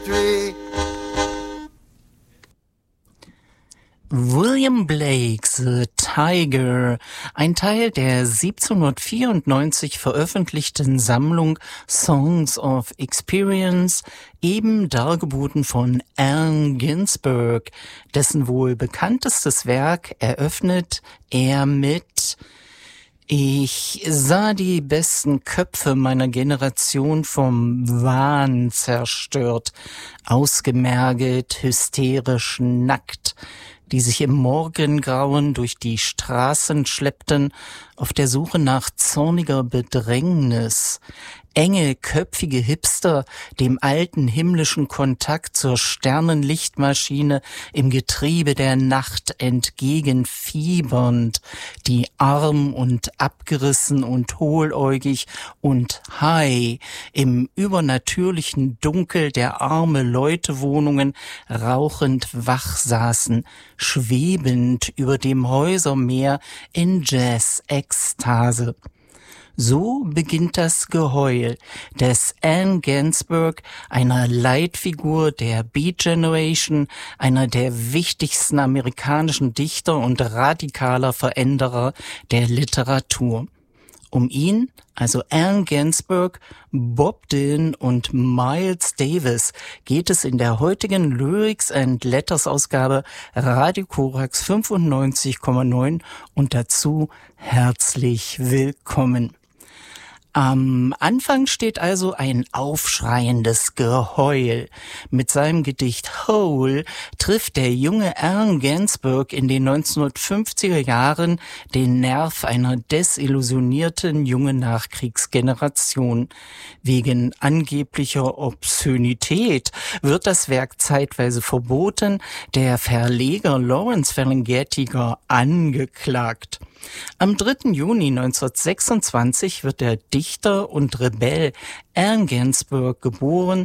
William Blake, The Tiger, ein Teil der 1794 veröffentlichten Sammlung Songs of Experience, eben dargeboten von Allen Ginsberg, dessen wohl bekanntestes Werk eröffnet er mit: Ich sah die besten Köpfe meiner Generation vom Wahn zerstört, ausgemergelt, hysterisch, nackt, die sich im Morgengrauen durch die Straßen schleppten, auf der Suche nach zorniger Bedrängnis. Enge, köpfige Hipster, dem alten himmlischen Kontakt zur Sternenlichtmaschine im Getriebe der Nacht entgegenfiebernd, die arm und abgerissen und hohläugig und high im übernatürlichen Dunkel der arme Leutewohnungen rauchend wach saßen, schwebend über dem Häusermeer in Jazz-Ekstase. So beginnt das Geheul des Allen Ginsberg, einer Leitfigur der Beat Generation, einer der wichtigsten amerikanischen Dichter und radikaler Veränderer der Literatur. Um ihn, also Allen Ginsberg, Bob Dylan und Miles Davis, geht es in der heutigen Lyrics and Letters Ausgabe Radio Korax 95,9 und dazu herzlich willkommen. Am Anfang steht also ein aufschreiendes Geheul. Mit seinem Gedicht Hole trifft der junge Allen Ginsberg in den 1950er Jahren den Nerv einer desillusionierten jungen Nachkriegsgeneration. Wegen angeblicher Obszönität wird das Werk zeitweise verboten, der Verleger Lawrence Ferlinghetti angeklagt. Am 3. Juni 1926 wird der Dichter und Rebell Allen Ginsberg geboren.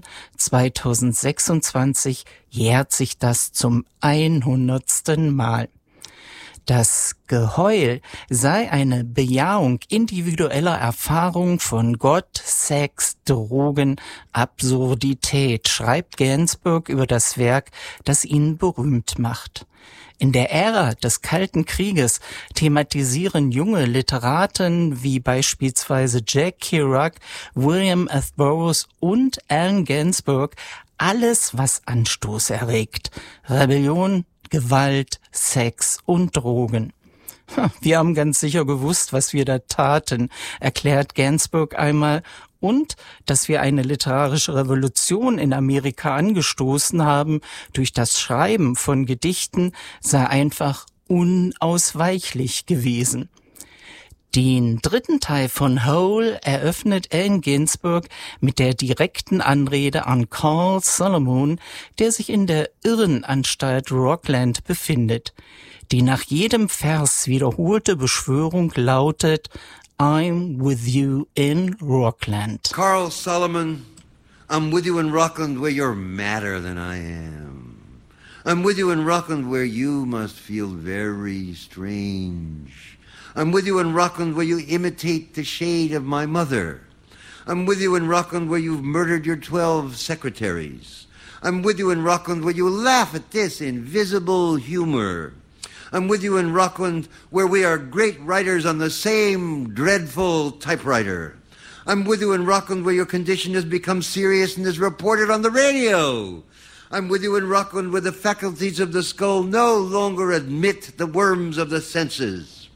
2026 jährt sich das zum 100. Mal. Das Geheul sei eine Bejahung individueller Erfahrung von Gott, Sex, Drogen, Absurdität, schreibt Ginsberg über das Werk, das ihn berühmt macht. In der Ära des Kalten Krieges thematisieren junge Literaten wie beispielsweise Jack Kerouac, William F. Burroughs und Allen Ginsberg alles, was Anstoß erregt: Rebellion, Gewalt, Sex und Drogen. Wir haben ganz sicher gewusst, was wir da taten, erklärt Ginsberg einmal, und dass wir eine literarische Revolution in Amerika angestoßen haben durch das Schreiben von Gedichten, sei einfach unausweichlich gewesen. Den dritten Teil von Hole eröffnet Allen Ginsberg mit der direkten Anrede an Carl Solomon, der sich in der Irrenanstalt Rockland befindet. Die nach jedem Vers wiederholte Beschwörung lautet: I'm with you in Rockland. Carl Solomon, I'm with you in Rockland where you're madder than I am. I'm with you in Rockland where you must feel very strange. I'm with you in Rockland where you imitate the shade of my mother. I'm with you in Rockland where you've murdered your 12 secretaries. I'm with you in Rockland where you laugh at this invisible humor. I'm with you in Rockland, where we are great writers on the same dreadful typewriter. I'm with you in Rockland, where your condition has become serious and is reported on the radio. I'm with you in Rockland, where the faculties of the skull no longer admit the worms of the senses.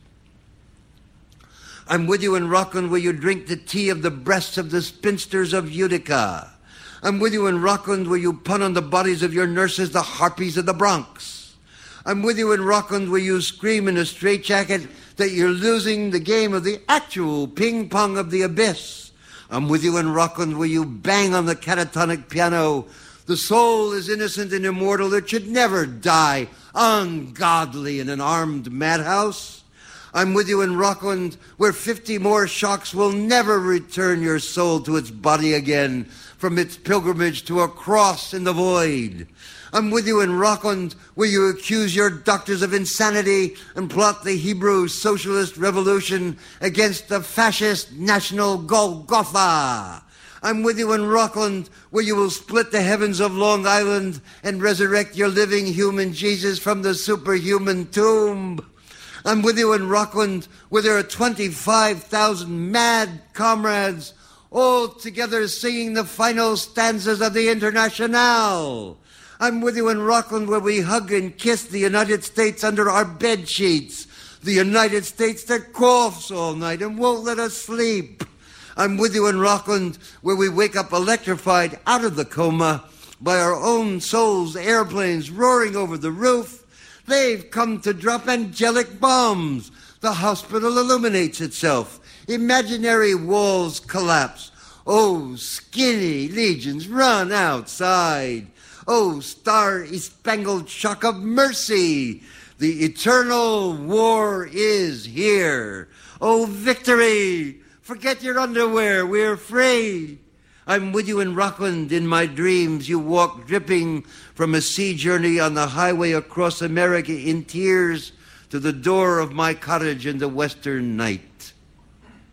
I'm with you in Rockland, where you drink the tea of the breasts of the spinsters of Utica. I'm with you in Rockland, where you pun on the bodies of your nurses, the harpies of the Bronx. I'm with you in Rockland, where you scream in a straitjacket that you're losing the game of the actual ping-pong of the abyss. I'm with you in Rockland, where you bang on the catatonic piano. The soul is innocent and immortal. It should never die ungodly in an armed madhouse. I'm with you in Rockland, where 50 more shocks will never return your soul to its body again from its pilgrimage to a cross in the void. I'm with you in Rockland, where you accuse your doctors of insanity and plot the Hebrew socialist revolution against the fascist national Golgotha. I'm with you in Rockland, where you will split the heavens of Long Island and resurrect your living human Jesus from the superhuman tomb. I'm with you in Rockland, where there are 25,000 mad comrades all together singing the final stanzas of the Internationale. I'm with you in Rockland, where we hug and kiss the United States under our bed sheets, the United States that coughs all night and won't let us sleep. I'm with you in Rockland, where we wake up electrified out of the coma by our own souls' airplanes roaring over the roof. They've come to drop angelic bombs. The hospital illuminates itself. Imaginary walls collapse. Oh, skinny legions run outside. Oh, star-spangled shock of mercy. The eternal war is here. Oh, victory. Forget your underwear. We're free. I'm with you in Rockland. In my dreams, you walk dripping from a sea journey on the highway across America in tears to the door of my cottage in the western night.